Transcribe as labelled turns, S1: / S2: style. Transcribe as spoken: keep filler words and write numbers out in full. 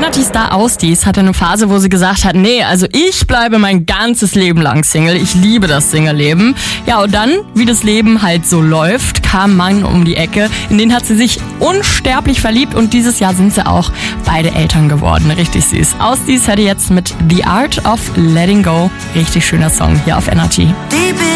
S1: Energy-Star Ausdies hatte eine Phase, wo sie gesagt hat, nee, also ich bleibe mein ganzes Leben lang Single. Ich liebe das Single-Leben. Ja, und dann, wie das Leben halt so läuft, kam ein Mann um die Ecke. In den hat sie sich unsterblich verliebt und dieses Jahr sind sie auch beide Eltern geworden. Richtig süß. Ausdies hätte jetzt mit The Art of Letting Go. Richtig schöner Song hier auf Energy.
S2: Deep